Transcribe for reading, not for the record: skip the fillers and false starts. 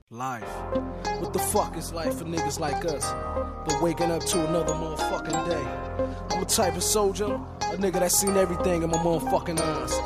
Life. What the fuck is life for niggas like us? But waking up to another motherfucking day. I'm a type of soldier, a nigga that seen everything in my motherfucking eyes.